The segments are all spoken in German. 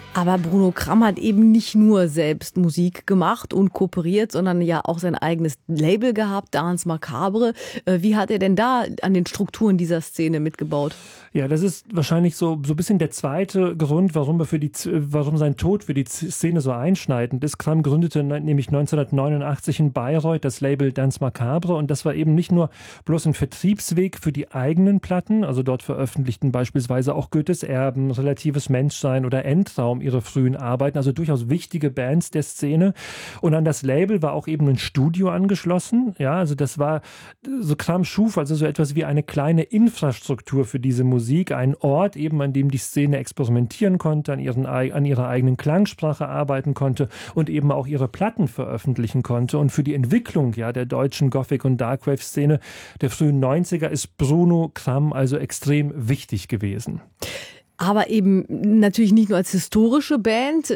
Aber Bruno Kramm hat eben nicht nur selbst Musik gemacht und kooperiert, sondern ja auch sein eigenes Label gehabt, Danse Macabre. Wie hat er denn da an den Strukturen dieser Szene mitgebaut? Ja, das ist wahrscheinlich so ein bisschen der zweite Grund, warum sein Tod für die Szene so einschneidend ist. Kramm gründete nämlich 1989 in Bayreuth das Label Danse Macabre, und das war eben nicht nur bloß ein Vertriebsweg für die eigenen Platten, also dort veröffentlichten beispielsweise auch Goethes Erben, Relatives Menschsein oder Endraum ihre frühen Arbeiten, also durchaus wichtige Bands der Szene. Und an das Label war auch eben ein Studio angeschlossen. Ja, also das war, so Kramm schuf also so etwas wie eine kleine Infrastruktur für diese Musik, ein Ort eben, an dem die Szene experimentieren konnte, an ihrer eigenen Klangsprache arbeiten konnte und eben auch ihre Platten veröffentlichen konnte. Und für die Entwicklung ja der deutschen Gothic- und Darkwave-Szene der frühen 90er ist Bruno Kramm also extrem wichtig gewesen. Aber eben natürlich nicht nur als historische Band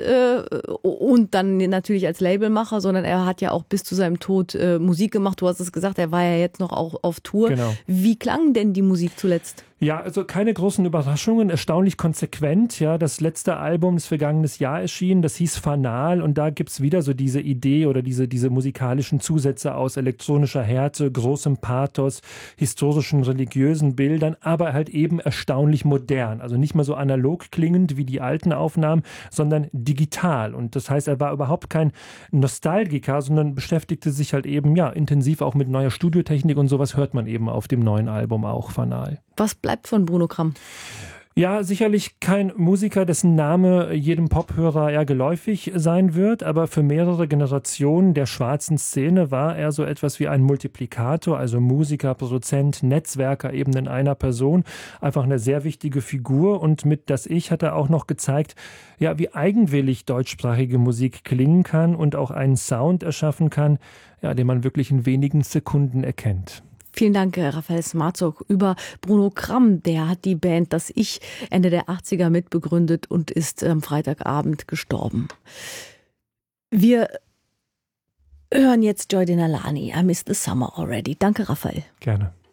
und dann natürlich als Labelmacher, sondern er hat ja auch bis zu seinem Tod Musik gemacht. Du hast es gesagt, er war ja jetzt noch auch auf Tour. Genau. Wie klang denn die Musik zuletzt? Ja, also keine großen Überraschungen, erstaunlich konsequent. Ja, das letzte Album, das vergangenes Jahr erschien, das hieß Fanal, und da gibt's wieder so diese Idee oder diese musikalischen Zusätze aus elektronischer Härte, großem Pathos, historischen, religiösen Bildern, aber halt eben erstaunlich modern. Also nicht mehr so analog klingend wie die alten Aufnahmen, sondern digital. Und das heißt, er war überhaupt kein Nostalgiker, sondern beschäftigte sich halt eben ja intensiv auch mit neuer Studiotechnik, und sowas hört man eben auf dem neuen Album auch, Fanal. Was bleibt von Bruno Kramm? Ja, sicherlich kein Musiker, dessen Name jedem Pophörer ja geläufig sein wird, aber für mehrere Generationen der schwarzen Szene war er so etwas wie ein Multiplikator, also Musiker, Produzent, Netzwerker eben in einer Person, einfach eine sehr wichtige Figur, und mit Das Ich hat er auch noch gezeigt, ja, wie eigenwillig deutschsprachige Musik klingen kann und auch einen Sound erschaffen kann, ja, den man wirklich in wenigen Sekunden erkennt. Vielen Dank, Raphael Smarzock, über Bruno Kramm. Der hat die Band Das Ich Ende der 80er mitbegründet und ist am Freitagabend gestorben. Wir hören jetzt Joy Denalani, I Miss the Summer Already. Danke, Raphael. Gerne.